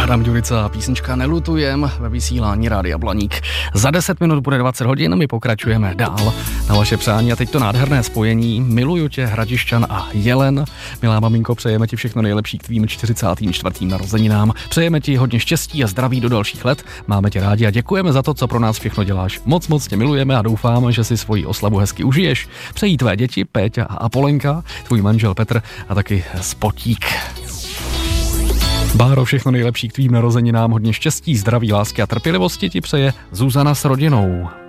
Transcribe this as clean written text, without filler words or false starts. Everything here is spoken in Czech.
Adam Ďurica a písnička Nelutujem ve vysílání Rádia Blaník. Za 10 minut bude 20 hodin, my pokračujeme dál na vaše přání a teď to nádherné spojení Miluju tě, Hradišťan a Jelen. Milá maminko, přejeme ti všechno nejlepší k tvým 44. narozeninám. Přejeme ti hodně štěstí a zdraví do dalších let. Máme tě rádi a děkujeme za to, co pro nás všechno děláš. Moc tě milujeme a doufáme, že si svoji oslavu hezky užiješ. Přejí tvé děti Péťa a Apolenka, tvůj manžel Petr a taky Spotík. Báro, všechno nejlepší k tvým narozeninám, hodně štěstí, zdraví, lásky a trpělivosti ti přeje Zuzana s rodinou.